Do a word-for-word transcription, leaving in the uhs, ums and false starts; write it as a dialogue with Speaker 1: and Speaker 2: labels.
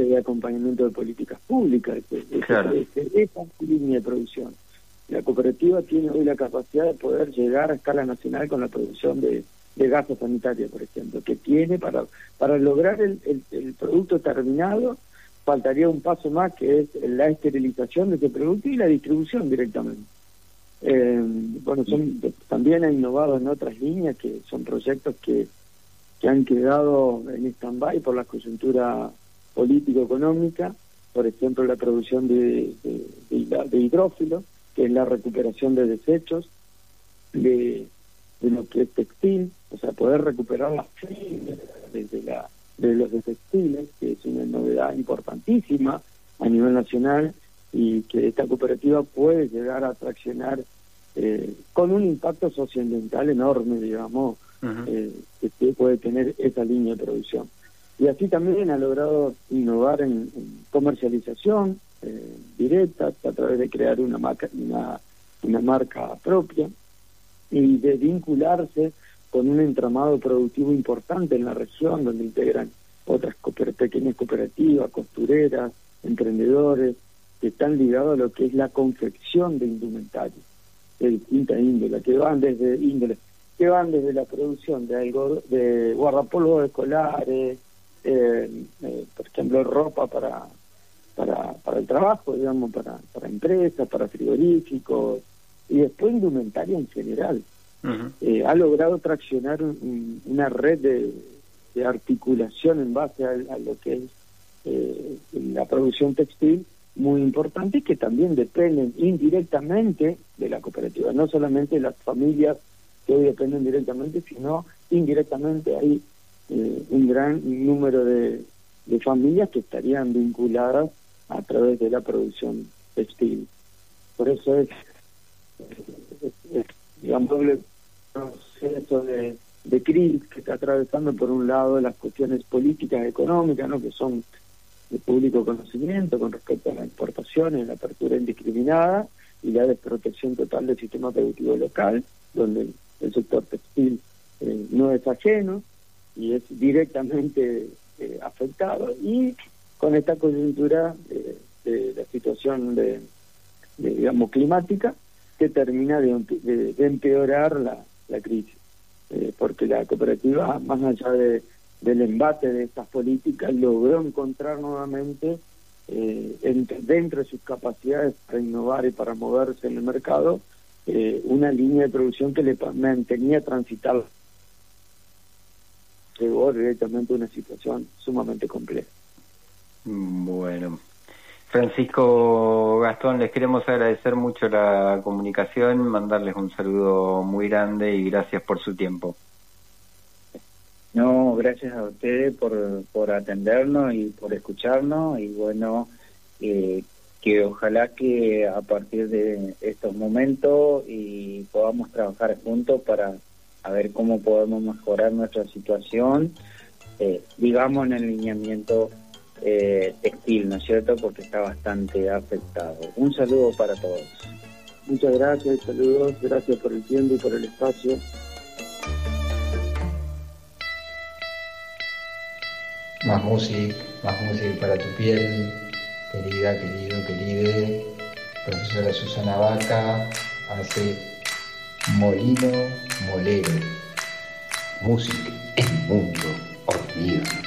Speaker 1: de acompañamiento de políticas públicas,
Speaker 2: Claro.
Speaker 1: esa es la línea de producción. La cooperativa tiene hoy la capacidad de poder llegar a escala nacional con la producción de, de gases sanitarios, por ejemplo, que tiene para para lograr el, el, el producto terminado, faltaría un paso más, que es la esterilización de ese producto y la distribución directamente. Eh, bueno, son, también ha innovado en otras líneas, que son proyectos que, que han quedado en stand-by por la coyuntura político-económica, por ejemplo, la producción de, de, de, de hidrófilo, que es la recuperación de desechos, de, de lo que es textil, o sea, poder recuperar las fibras desde la de los de textiles, que es una novedad importantísima a nivel nacional, y que esta cooperativa puede llegar a traccionar eh, con un impacto socioambiental enorme, digamos, uh-huh. eh, que puede tener esa línea de producción. Y así también ha logrado innovar en, en comercialización eh, directa, a través de crear una marca, una, una marca propia, y de vincularse con un entramado productivo importante en la región, donde integran otras cooper- pequeñas cooperativas, costureras, emprendedores, que están ligados a lo que es la confección de indumentaria de distintas índoles, que van desde índoles, que van desde la producción de algo, de guardapolvos escolares, eh, eh, por ejemplo, ropa para para para el trabajo, digamos, para para empresas, para frigoríficos, y después indumentaria en general. Uh-huh. Eh, ha logrado traccionar un, una red de, de articulación en base a, a lo que es eh, la producción textil muy importante, que también dependen indirectamente de la cooperativa, no solamente las familias que hoy dependen directamente, sino indirectamente hay eh, un gran número de, de familias que estarían vinculadas a través de la producción textil. Por eso es, es, es digamos, doble proceso de, de crisis que está atravesando, por un lado, las cuestiones políticas económicas, ¿no?, que son de público conocimiento con respecto a las exportaciones, la apertura indiscriminada y la desprotección total del sistema productivo local, donde el sector textil eh, no es ajeno y es directamente eh, afectado, y con esta coyuntura eh, de la situación de, de digamos climática, que termina de, de, de empeorar la, la crisis, eh, porque la cooperativa, más allá de, del embate de estas políticas, logró encontrar nuevamente eh, entre, dentro de sus capacidades para innovar y para moverse en el mercado, eh, una línea de producción que le mantenía transitar. Llegó directamente a una situación sumamente compleja.
Speaker 2: Bueno, Francisco, Gastón, les queremos agradecer mucho la comunicación, mandarles un saludo muy grande y gracias por su tiempo.
Speaker 3: No, gracias a ustedes por, por atendernos y por escucharnos, y bueno, eh, que ojalá que a partir de estos momentos y podamos trabajar juntos para a ver cómo podemos mejorar nuestra situación, eh, digamos en el lineamiento Eh, textil, ¿no es cierto?, porque está bastante afectado. Un saludo para todos.
Speaker 1: Muchas gracias, saludos, gracias por el tiempo y por el espacio.
Speaker 4: Más música, más música para tu piel, querida, querido, queride. Profesora Susana Vaca hace Molino Molero. Música en Mundo Hormiga.